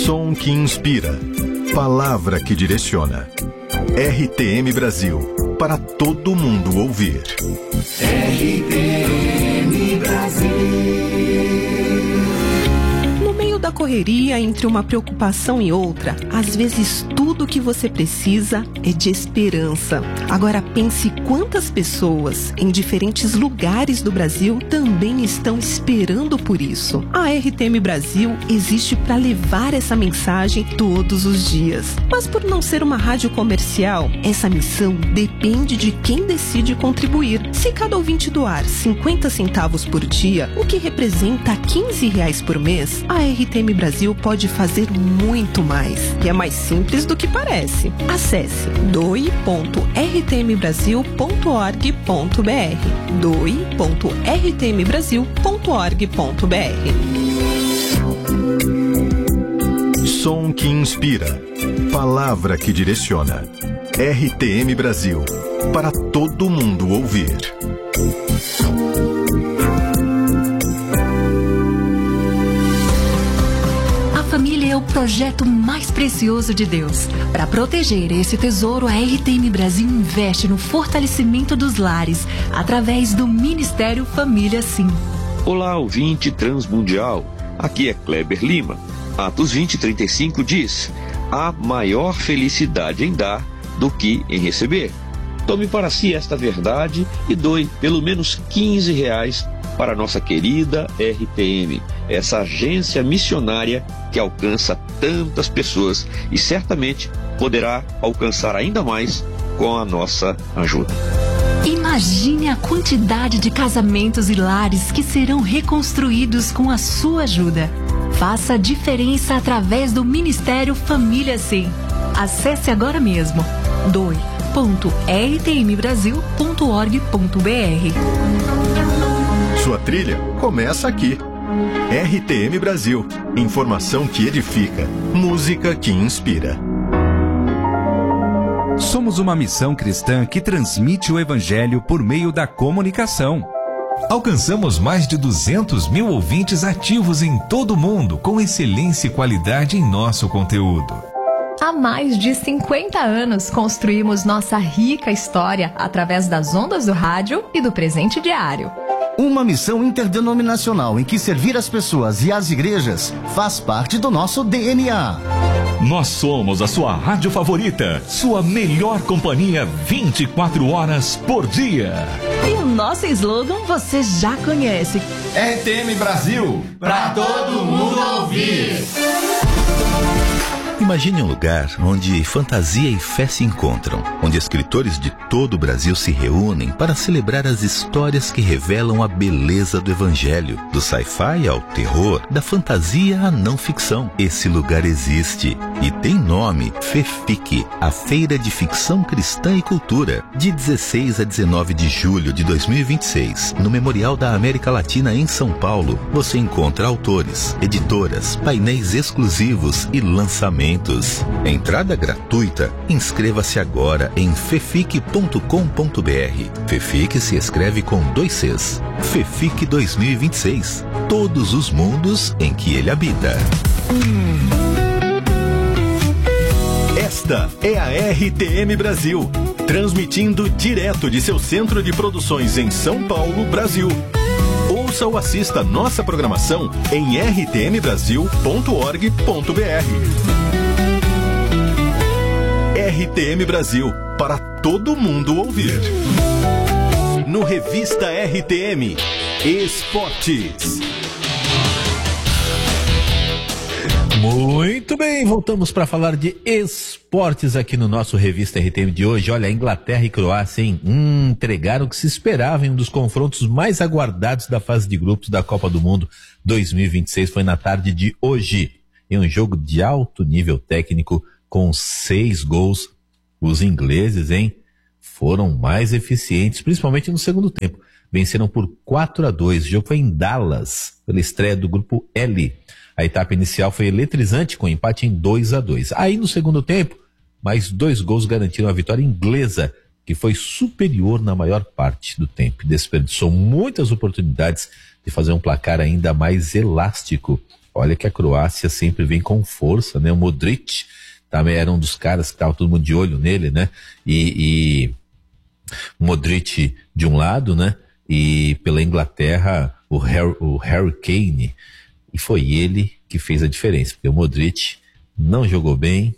Som que inspira. Palavra que direciona. RTM Brasil. Para todo mundo ouvir. RTM Brasil. No meio da correria, entre uma preocupação e outra, às vezes tudo que você precisa é de esperança. Agora pense quantas pessoas em diferentes lugares do Brasil também estão esperando por isso. A RTM Brasil existe para levar essa mensagem todos os dias. Mas por não ser uma rádio comercial, essa missão depende de quem decide contribuir. Se cada ouvinte doar 50 centavos por dia, o que representa R$15 por mês, a RTM Brasil pode fazer muito mais. E é mais simples do que parece. Acesse doe.rtmbrasil.org.br doe.rtmbrasil.org.br. Som que inspira. Palavra que direciona. RTM Brasil. Para todo mundo ouvir. A família é o projeto mais precioso de Deus. Para proteger esse tesouro, a RTM Brasil investe no fortalecimento dos lares, através do Ministério Família Sim. Olá, ouvinte transmundial. Aqui é Kleber Lima. Atos 20:35 diz: há maior felicidade em dar do que em receber. Tome para si esta verdade e doe pelo menos R$15 para a nossa querida RTM, essa agência missionária que alcança tantas pessoas e certamente poderá alcançar ainda mais com a nossa ajuda. Imagine a quantidade de casamentos e lares que serão reconstruídos com a sua ajuda. Faça a diferença através do Ministério Família Sim. Acesse agora mesmo doe.rtmbrasil.org.br. Sua trilha começa aqui. RTM Brasil. Informação que edifica. Música que inspira. Somos uma missão cristã que transmite o Evangelho por meio da comunicação. Alcançamos mais de 200 mil ouvintes ativos em todo o mundo, com excelência e qualidade em nosso conteúdo. Há mais de 50 anos construímos nossa rica história através das ondas do rádio e do presente diário. Uma missão interdenominacional em que servir as pessoas e as igrejas faz parte do nosso DNA. Nós somos a sua rádio favorita, sua melhor companhia 24 horas por dia. E o nosso slogan você já conhece. RTM Brasil, pra todo mundo ouvir. Imagine um lugar onde fantasia e fé se encontram, onde escritores de todo o Brasil se reúnem para celebrar as histórias que revelam a beleza do Evangelho, do sci-fi ao terror, da fantasia à não ficção. Esse lugar existe e tem nome: FEFIC, a Feira de Ficção Cristã e Cultura, de 16 a 19 de julho de 2026, no Memorial da América Latina em São Paulo. Você encontra autores, editoras, painéis exclusivos e lançamentos. Entrada gratuita. Inscreva-se agora em fefic.com.br. FEFIC se escreve com 2 Cs. FEFIC 2026. Todos os mundos em que ele habita. Esta é a RTM Brasil, transmitindo direto de seu centro de produções em São Paulo, Brasil. Ouça ou assista nossa programação em rtmbrasil.org.br. RTM Brasil, para todo mundo ouvir. No Revista RTM, Esportes. Muito bem, voltamos para falar de esportes aqui no nosso Revista RTM de hoje. Olha, Inglaterra e Croácia, hein? Entregaram o que se esperava em um dos confrontos mais aguardados da fase de grupos da Copa do Mundo 2026. Foi na tarde de hoje, em um jogo de alto nível técnico, com 6 gols. Os ingleses, hein, foram mais eficientes, principalmente no segundo tempo. Venceram por 4-2. O jogo foi em Dallas, pela estreia do grupo L. A etapa inicial foi eletrizante, com empate em 2-2. Aí, no segundo tempo, mais 2 gols garantiram a vitória inglesa, que foi superior na maior parte do tempo. Desperdiçou muitas oportunidades de fazer um placar ainda mais elástico. Olha que a Croácia sempre vem com força, né? O Modric também era um dos caras que estava todo mundo de olho nele, né? E Modric de um lado, né? E pela Inglaterra, o Harry Kane. E foi ele que fez a diferença, porque o Modric não jogou bem,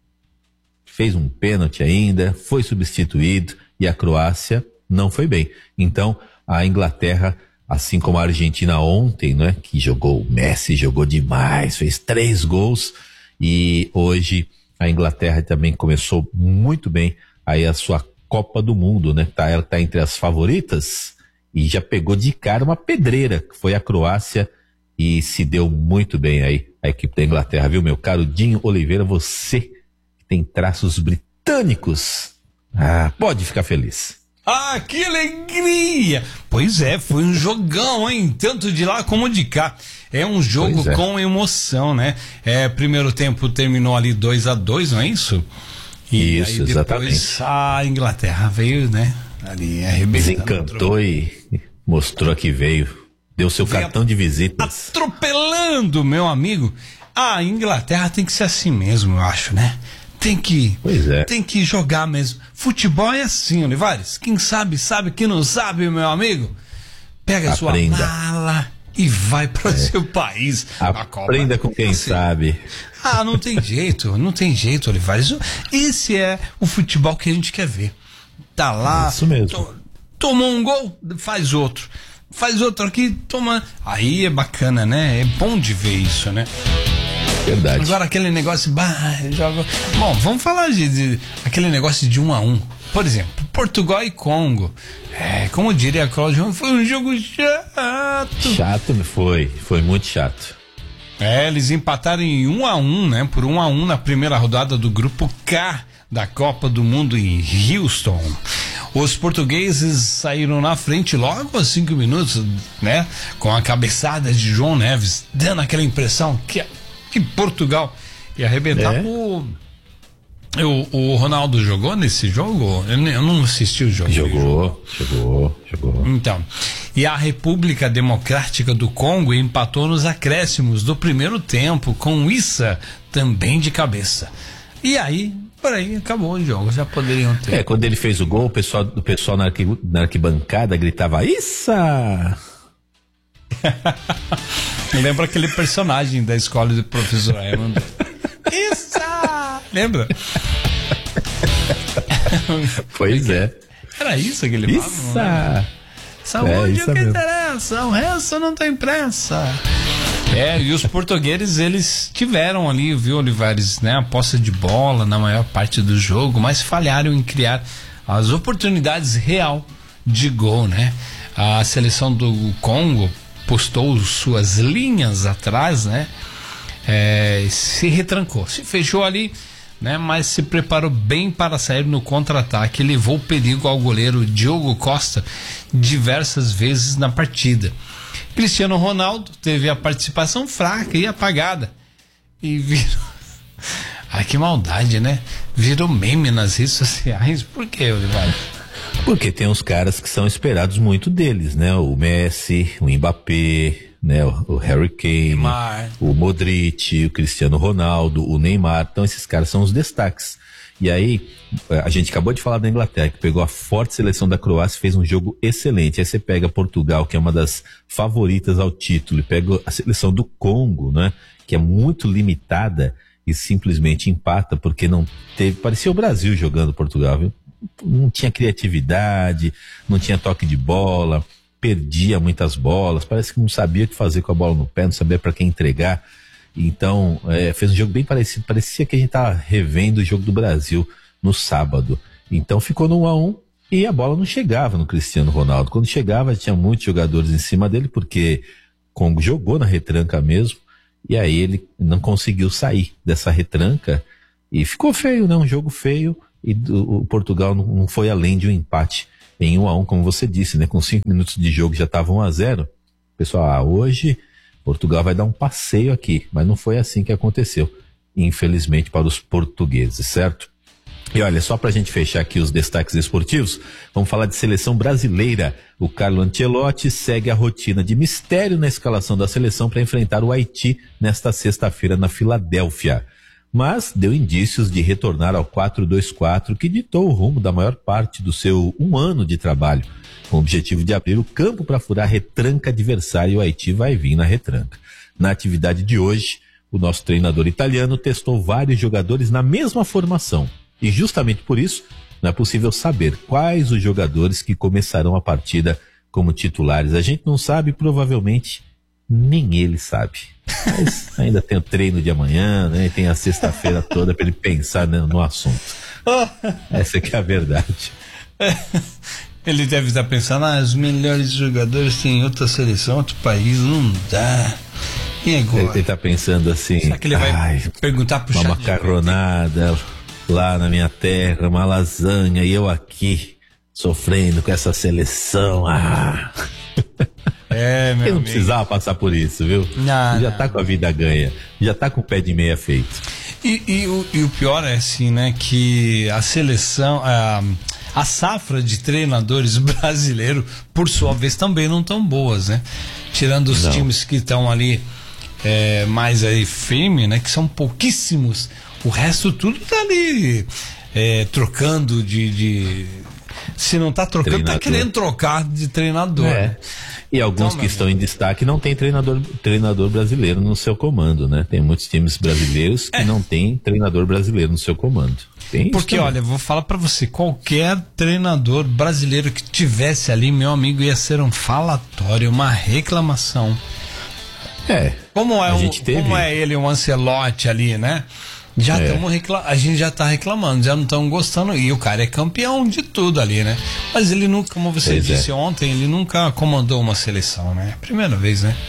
fez um pênalti ainda, foi substituído, e a Croácia não foi bem. Então, a Inglaterra, assim como a Argentina ontem, né? Que jogou, o Messi jogou demais, fez 3 gols, e hoje a Inglaterra também começou muito bem aí a sua Copa do Mundo, né? Ela tá entre as favoritas e já pegou de cara uma pedreira, que foi a Croácia, e se deu muito bem aí a equipe da Inglaterra, viu, meu caro Dinho Oliveira? Você que tem traços britânicos, pode ficar feliz. Ah, que alegria! Pois é, foi um jogão, hein? Tanto de lá como de cá. É um jogo com emoção, né? Primeiro tempo terminou ali 2-2, não é isso? E isso, aí depois exatamente. a Inglaterra veio, né? Ali arrebentando. Desencantou e mostrou que veio. Deu seu cartão de visitas. Atropelando, meu amigo. A Inglaterra tem que ser assim mesmo, eu acho, né? Tem que jogar mesmo. Futebol é assim, Olivares. Quem sabe, quem não sabe, meu amigo. Pega sua mala e vai para o seu país. Aprenda com quem sabe. Não tem jeito, Olivares. Esse é o futebol que a gente quer ver. Tá lá, isso mesmo. Tomou um gol, faz outro aqui, toma. Aí é bacana, né? É bom de ver isso, né? Verdade. Agora aquele negócio, joga. Bom, vamos falar de aquele negócio de 1-1. Por exemplo, Portugal e Congo. Como diria a Cláudia, foi um jogo chato. Chato, foi muito chato. Eles empataram em 1-1, né? Por 1-1 na primeira rodada do grupo K da Copa do Mundo em Houston. Os portugueses saíram na frente logo aos 5 minutos, né? Com a cabeçada de João Neves, dando aquela impressão que Portugal ia arrebentar. O Ronaldo jogou nesse jogo? Eu não assisti o jogo. Jogou. Então, e a República Democrática do Congo empatou nos acréscimos do primeiro tempo com Issa também de cabeça. E aí, por aí, acabou o jogo, já poderiam ter. Quando ele fez o gol, o pessoal na arquibancada gritava Issa! Lembra aquele personagem da escola do professor Raimundo? Issa! Lembra? Pois é. Era isso que ele falava? Issa! Saúde é o que interessa, o resto não tem pressa. E os portugueses, eles tiveram ali, viu, Olivares, né, a posse de bola na maior parte do jogo, mas falharam em criar as oportunidades real de gol, né? A seleção do Congo postou suas linhas atrás, né? Se retrancou, se fechou ali, né? Mas se preparou bem para sair no contra-ataque e levou perigo ao goleiro Diogo Costa diversas vezes na partida. Cristiano Ronaldo teve a participação fraca e apagada. E virou... Ai, que maldade, né? Virou meme nas redes sociais. Por quê, Olivares? Porque tem uns caras que são esperados muito deles, né? O Messi, o Mbappé, né? O Harry Kane, o Modric, o Cristiano Ronaldo, o Neymar. Então esses caras são os destaques. E aí, a gente acabou de falar da Inglaterra, que pegou a forte seleção da Croácia e fez um jogo excelente. Aí você pega Portugal, que é uma das favoritas ao título, e pega a seleção do Congo, né? Que é muito limitada e simplesmente empata, porque não teve... Parecia o Brasil jogando Portugal, viu? Não tinha criatividade, não tinha toque de bola, perdia muitas bolas, parece que não sabia o que fazer com a bola no pé, não sabia para quem entregar. Então, fez um jogo bem parecido, parecia que a gente estava revendo o jogo do Brasil no sábado. Então ficou no 1-1 e a bola não chegava no Cristiano Ronaldo. Quando chegava, tinha muitos jogadores em cima dele, porque Congo jogou na retranca mesmo, e aí ele não conseguiu sair dessa retranca e ficou feio, né? Um jogo feio, e o Portugal não foi além de um empate em 1-1, como você disse, né? Com 5 minutos de jogo já estava 1-0. Pessoal, hoje Portugal vai dar um passeio aqui, mas não foi assim que aconteceu, infelizmente, para os portugueses, certo? E olha, só pra gente fechar aqui os destaques esportivos, vamos falar de seleção brasileira. O Carlo Ancelotti segue a rotina de mistério na escalação da seleção para enfrentar o Haiti nesta sexta-feira na Filadélfia. Mas deu indícios de retornar ao 4-2-4 que ditou o rumo da maior parte do seu 1 ano de trabalho, com o objetivo de abrir o campo para furar a retranca adversária, e o Haiti vai vir na retranca. Na atividade de hoje, o nosso treinador italiano testou vários jogadores na mesma formação. E justamente por isso, não é possível saber quais os jogadores que começarão a partida como titulares. A gente não sabe, provavelmente nem ele sabe. Mas ainda tem o treino de amanhã, né? E tem a sexta-feira toda para ele pensar, né, no assunto. Essa que é a verdade. Ele deve estar pensando, os melhores jogadores têm em outra seleção, outro país, não dá. E agora? Ele está pensando assim, será que ele vai perguntar pro uma macarronada lá na minha terra, uma lasanha, e eu aqui sofrendo com essa seleção. Meu eu não precisava passar por isso, viu? Já tá com a vida ganha, já tá com o pé de meia feito. E o pior é assim, né, que a seleção, a safra de treinadores brasileiros, por sua vez, também não tão boas, né? Tirando os times que estão ali mais aí firme, né, que são pouquíssimos. O resto tudo tá ali trocando de se não tá trocando, treinador. Tá querendo trocar de treinador. Né? E alguns que estão em destaque não tem treinador brasileiro no seu comando, né? Tem muitos times brasileiros que não tem treinador brasileiro no seu comando. Porque, olha, eu vou falar pra você, qualquer treinador brasileiro que tivesse ali, meu amigo, ia ser um falatório, uma reclamação. Como é ele, um Ancelotti ali, né? A gente já tá reclamando, já não estamos gostando, e o cara é campeão de tudo ali, né? Mas ele nunca, como você disse ontem, ele nunca comandou uma seleção, né? Primeira vez, né?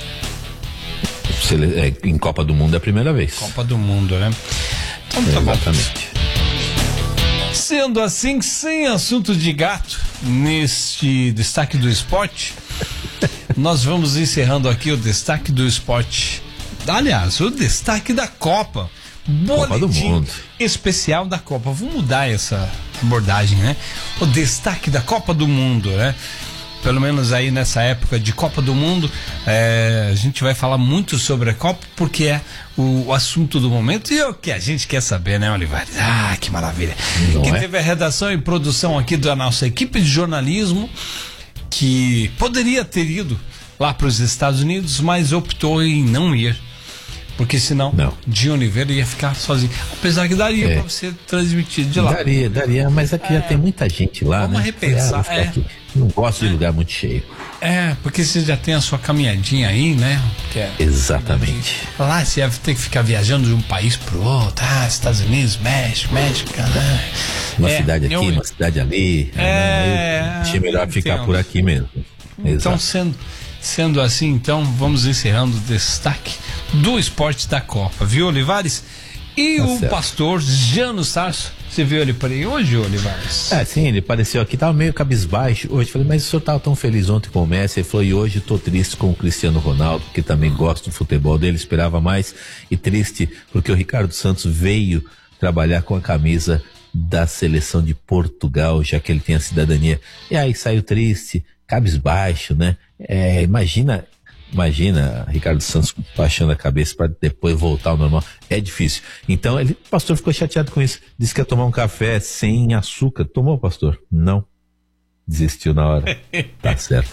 Em Copa do Mundo é a primeira vez. Copa do Mundo, né? Então tá exatamente. Bom. Sendo assim, sem assunto de gato, neste destaque do esporte, nós vamos encerrando aqui o destaque do esporte. Aliás, o destaque da Copa. Boletim especial da Copa. Vamos mudar essa abordagem, né? O destaque da Copa do Mundo, né? Pelo menos aí nessa época de Copa do Mundo, a gente vai falar muito sobre a Copa, porque é o assunto do momento e o que a gente quer saber, né, Olivares? Que maravilha. Quem teve a redação e produção aqui da nossa equipe de jornalismo, que poderia ter ido lá para os Estados Unidos, mas optou em não ir. Porque senão, Di Oliveira ia ficar sozinho. Apesar que daria pra você transmitir de lá. Daria, mas aqui já tem muita gente lá, vamos repensar. Não gosto de lugar muito cheio. Porque você já tem a sua caminhadinha aí, né? Exatamente. Lá você ia ter que ficar viajando de um país pro outro. Estados Unidos, México. Uma cidade aqui, uma cidade ali. Achei melhor ficar por aqui mesmo. Então, sendo assim, então, vamos encerrando o destaque do esporte da Copa, viu, Olivares? E o pastor Jano Sarso, você viu ele por aí hoje, Olivares? Sim, ele apareceu aqui, tava meio cabisbaixo hoje. Falei, mas o senhor tava tão feliz ontem com o Messi. Ele falou, e hoje tô triste com o Cristiano Ronaldo, que também gosto do futebol dele, esperava mais, e triste porque o Ricardo Santos veio trabalhar com a camisa da seleção de Portugal, já que ele tem a cidadania. E aí saiu triste, cabisbaixo, né? Imagina Ricardo Santos baixando a cabeça para depois voltar ao normal. É difícil. Então, o pastor ficou chateado com isso. Disse que ia tomar um café sem açúcar. Tomou, pastor? Não. Desistiu na hora. Tá certo.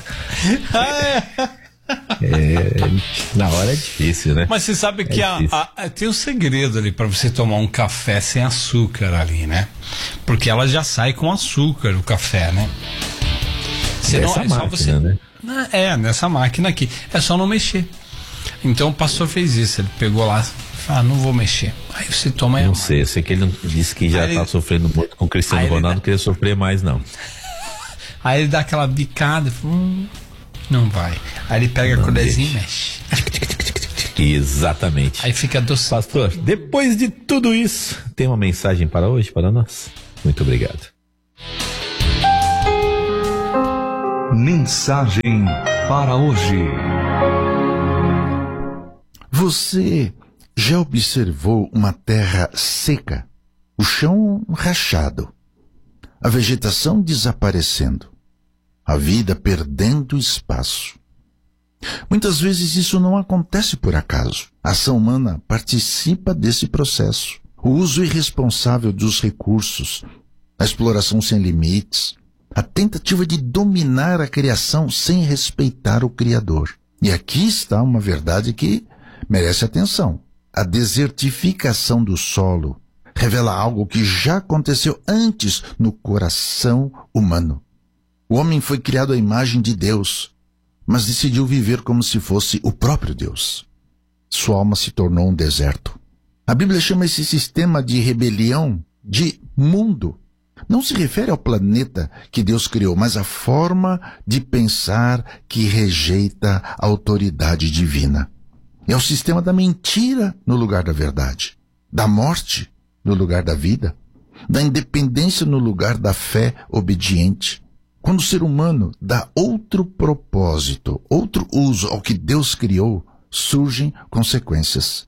Na hora é difícil, né? Mas você sabe que tem um segredo ali para você tomar um café sem açúcar ali, né? Porque ela já sai com açúcar, o café, né? Só você, né? Nessa máquina aqui. É só não mexer. Então o pastor fez isso. Ele pegou lá, não vou mexer. Aí você toma. Não sei, eu sei que ele disse que já tá sofrendo muito com o Cristiano Ronaldo, não queria sofrer mais, não. Aí ele dá aquela bicada, não vai. Aí ele pega a colherzinha e mexe. Exatamente. Aí fica doce. Pastor, depois de tudo isso, tem uma mensagem para hoje, para nós? Muito obrigado. Mensagem para hoje. Você já observou uma terra seca? o chão rachado, a vegetação desaparecendo, a vida perdendo espaço. Muitas vezes isso não acontece por acaso. A ação humana participa desse processo. O uso irresponsável dos recursos, a exploração sem limites, a tentativa de dominar a criação sem respeitar o Criador. E aqui está uma verdade que merece atenção. A desertificação do solo revela algo que já aconteceu antes no coração humano. O homem foi criado à imagem de Deus, mas decidiu viver como se fosse o próprio Deus. Sua alma se tornou um deserto. A Bíblia chama esse sistema de rebelião de mundo. Não se refere ao planeta que Deus criou, mas à forma de pensar que rejeita a autoridade divina. É o sistema da mentira no lugar da verdade, da morte no lugar da vida, da independência no lugar da fé obediente. Quando o ser humano dá outro propósito, outro uso ao que Deus criou, surgem consequências.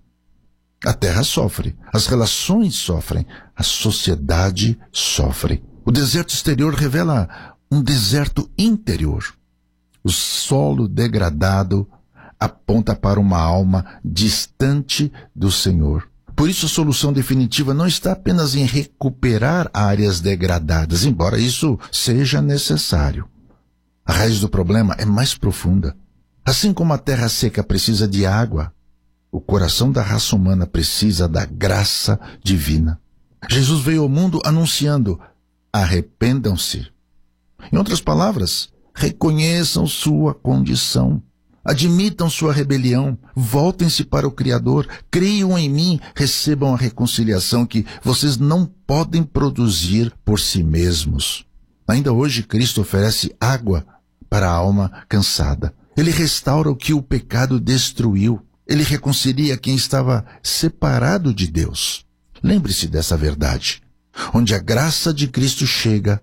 A terra sofre, as relações sofrem, a sociedade sofre. O deserto exterior revela um deserto interior. O solo degradado aponta para uma alma distante do Senhor. Por isso a solução definitiva não está apenas em recuperar áreas degradadas, embora isso seja necessário. A raiz do problema é mais profunda. Assim como a terra seca precisa de água, o coração da raça humana precisa da graça divina. Jesus veio ao mundo anunciando: arrependam-se. Em outras palavras, reconheçam sua condição. Admitam sua rebelião, voltem-se para o Criador, creiam em mim, recebam a reconciliação que vocês não podem produzir por si mesmos. Ainda hoje Cristo oferece água para a alma cansada. Ele restaura o que o pecado destruiu. Ele reconcilia quem estava separado de Deus. Lembre-se dessa verdade. Onde a graça de Cristo chega,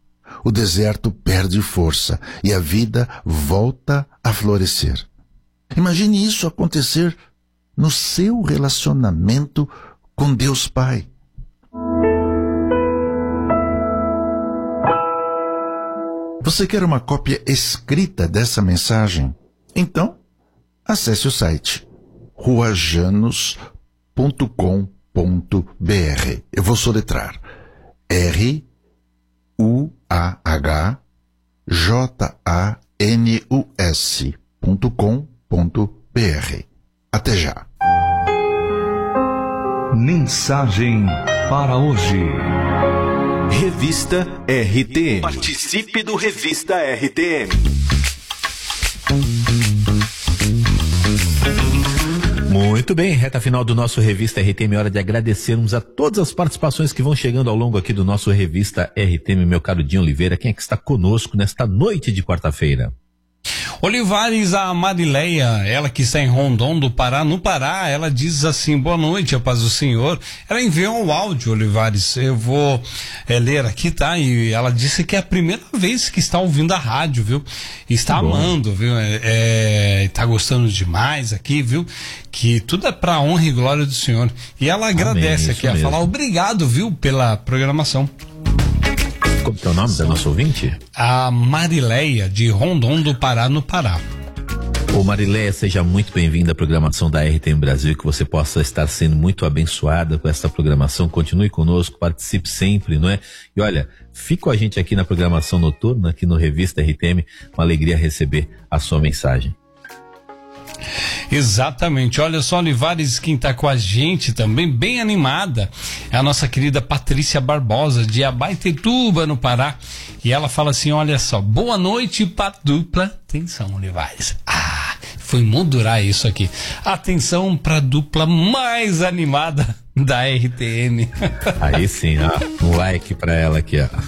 o deserto perde força e a vida volta a florescer. Imagine isso acontecer no seu relacionamento com Deus Pai. Você quer uma cópia escrita dessa mensagem? Então, acesse o site ruajanos.com.br. Eu vou soletrar ruajanus.com.br. Até já. Mensagem para hoje. Revista RTM. Participe do Revista RTM. Muito bem, reta final do nosso Revista RTM, hora de agradecermos a todas as participações que vão chegando ao longo aqui do nosso Revista RTM, meu caro Dinho Oliveira. Quem é que está conosco nesta noite de quarta-feira? Olivares, a Marileia, ela que está em Rondon do Pará, no Pará, ela diz assim: boa noite, a paz do Senhor. Ela enviou um áudio, Olivares, eu vou ler aqui, tá? E ela disse que é a primeira vez que está ouvindo a rádio, viu? Está amando, viu? Está gostando demais aqui, viu? Que tudo é pra honra e glória do Senhor. E ela agradece aqui, a falar obrigado, viu, pela programação. Como que é o nome da nossa ouvinte? A Marileia, de Rondon do Pará, no Pará. Ô Marileia, seja muito bem-vinda à programação da RTM Brasil, que você possa estar sendo muito abençoada com essa programação. Continue conosco, participe sempre, não é? E olha, fique com a gente aqui na programação noturna, aqui no Revista RTM, uma alegria receber a sua mensagem. Exatamente, olha só, Olivares, quem tá com a gente também, bem animada, é a nossa querida Patrícia Barbosa, de Abaetetuba, no Pará, e ela fala assim: olha só, boa noite para dupla, atenção, Olivares, foi moldurar isso aqui, atenção para dupla mais animada da RTM. Aí sim, um like para ela aqui, ó.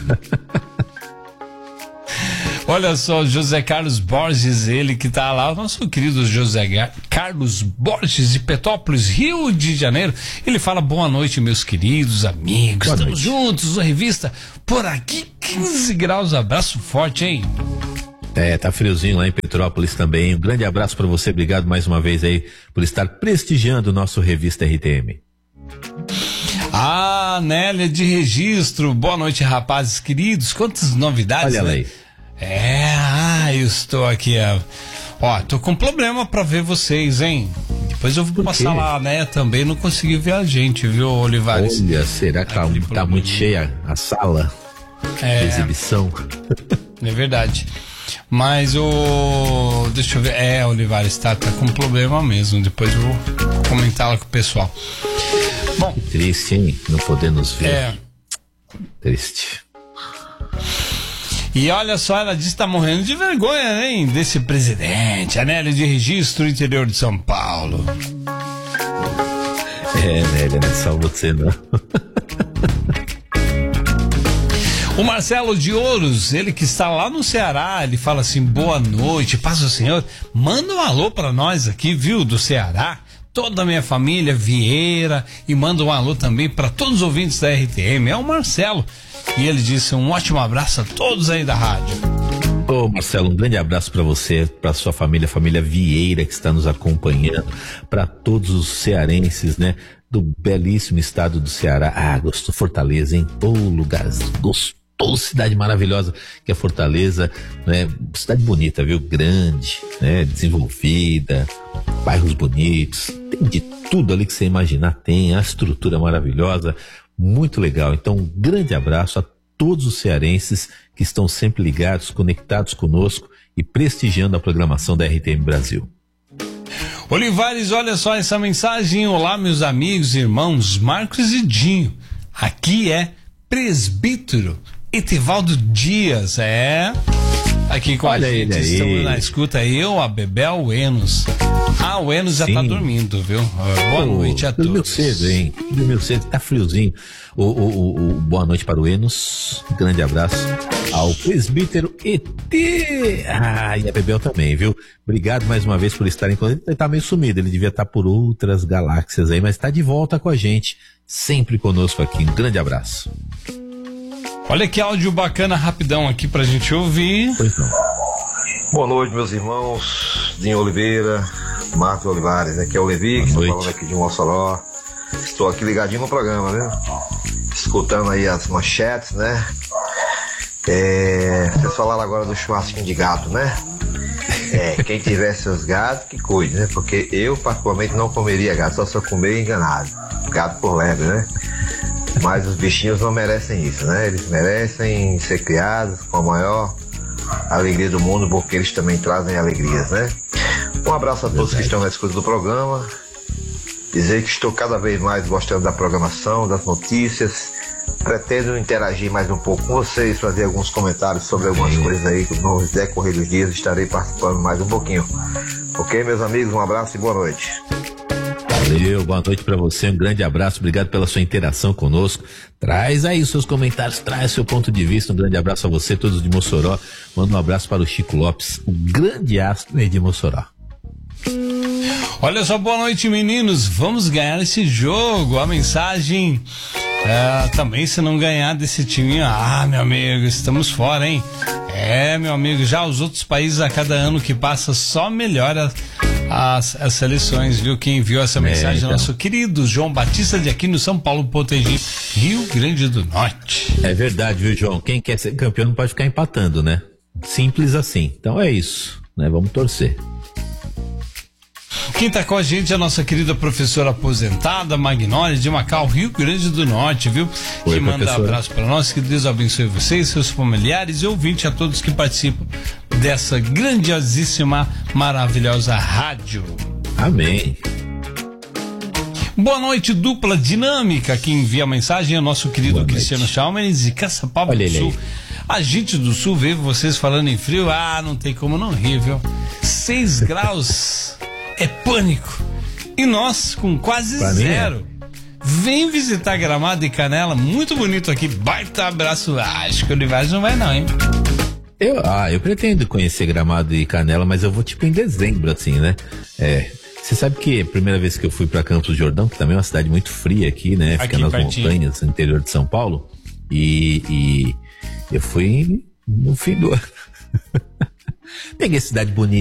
Olha só, José Carlos Borges, ele que tá lá, o nosso querido José Carlos Borges de Petrópolis, Rio de Janeiro. Ele fala: boa noite, meus queridos amigos. Boa Estamos noite. Juntos, a revista por aqui, 15 graus, abraço forte, hein? Tá friozinho lá em Petrópolis também. Um grande abraço para você, obrigado mais uma vez aí por estar prestigiando o nosso Revista RTM. A Nélia de Registro, boa noite, rapazes queridos, quantas novidades. Olha, né? Aí. Eu estou aqui, tô com problema pra ver vocês, hein? Depois eu vou passar lá, né? Também não consegui ver a gente, viu, Olivares? Olha, será que tá muito cheia a sala de exibição? É verdade. Mas deixa eu ver. Olivares, tá com problema mesmo. Depois eu vou comentar lá com o pessoal. Bom. Que triste, hein? Não poder nos ver. Triste. E olha só, ela disse que tá morrendo de vergonha, hein? Desse presidente, Nélia de Registro, interior de São Paulo. Nélia, não é só você, não. O Marcelo de Ouros, ele que está lá no Ceará, ele fala assim, boa noite, paz do Senhor, manda um alô pra nós aqui, viu, do Ceará, toda a minha família Vieira, e manda um alô também para todos os ouvintes da RTM, é o Marcelo, e ele disse um ótimo abraço a todos aí da rádio. Ô Marcelo, um grande abraço para você, para sua família Vieira que está nos acompanhando, para todos os cearenses, né, do belíssimo estado do Ceará. Gostou, Fortaleza, hein? Lugar gostoso. Cidade maravilhosa que é Fortaleza, né? Cidade bonita, viu? Grande, né? Desenvolvida, bairros bonitos, tem de tudo ali que você imaginar, tem a estrutura maravilhosa, muito legal. Então, um grande abraço a todos os cearenses que estão sempre ligados, conectados conosco e prestigiando a programação da RTM Brasil. Olivares, olha só essa mensagem. Olá, meus amigos, irmãos, Marcos e Dinho. Aqui é presbítero Etivaldo Dias, aqui com olha a gente, estamos na escuta, eu, a Bebel, o Enos. O Enos já tá dormindo, viu? Boa noite a todos. Dormiu cedo, hein? Dormiu cedo, tá friozinho. Boa noite para o Enos, grande abraço ao presbítero ET. E a Bebel também, viu? Obrigado mais uma vez por estarem com ele. Ele tá meio sumido, ele devia estar por outras galáxias aí, mas tá de volta com a gente, sempre conosco aqui. Um grande abraço. Olha que áudio bacana, rapidão aqui pra gente ouvir. Pois não. Boa noite, meus irmãos. Dinho Oliveira, Marcos Olivares, aqui é o Levi, que estou falando aqui de Mossoró. Estou aqui ligadinho no programa, viu? Escutando aí as manchetes, né? Vocês falaram agora do churrasquinho de gato, né? Quem tiver seus gatos, que cuide, né? Porque eu, particularmente, não comeria gato, só se eu comer enganado. Gato por lebre, né? Mas os bichinhos não merecem isso, né? Eles merecem ser criados com a maior alegria do mundo, porque eles também trazem alegrias, né? Um abraço a todos que estão na escuta do programa. Dizer que estou cada vez mais gostando da programação, das notícias. Pretendo interagir mais um pouco com vocês, fazer alguns comentários sobre algumas coisas aí que no decorrer dos dias estarei participando mais um pouquinho. Ok, meus amigos? Um abraço e boa noite. Valeu, boa noite pra você, um grande abraço, obrigado pela sua interação conosco. Traz aí os seus comentários, traz seu ponto de vista, um grande abraço a você, todos de Mossoró. Manda um abraço para o Chico Lopes, o grande astro de Mossoró. Olha só, boa noite, meninos, vamos ganhar esse jogo. A mensagem também, se não ganhar desse time, meu amigo, estamos fora, hein? Meu amigo, já os outros países a cada ano que passa só melhora as seleções, viu? Quem enviou essa mensagem é o nosso querido João Batista de Aquino, São Paulo, Potengi, Rio Grande do Norte. É verdade, viu, João? Quem quer ser campeão não pode ficar empatando, né? Simples assim. Então é isso, né? Vamos torcer. Quem tá com a gente é a nossa querida professora aposentada, Magnólia, de Macau, Rio Grande do Norte, viu? Oi, que manda professora. Abraço para nós, que Deus abençoe vocês, seus familiares e ouvintes, a todos que participam dessa grandiosíssima, maravilhosa rádio. Amém. Boa noite, dupla dinâmica. Quem envia a mensagem é o nosso querido Cristiano Chalmers de Caçapava do Sul. A gente do Sul vê vocês falando em frio, não tem como não rir, viu? 6 graus é pânico. E nós, com quase zero. Vem visitar Gramado e Canela, muito bonito aqui. Baita abraço. Acho que o Olivares não vai não, hein? Eu pretendo conhecer Gramado e Canela, mas eu vou tipo em dezembro, assim, né? Você sabe que a primeira vez que eu fui pra Campos do Jordão, que também é uma cidade muito fria aqui, né? Fica nas montanhas, no interior de São Paulo. E eu fui no fim do ano. Peguei cidade bonita.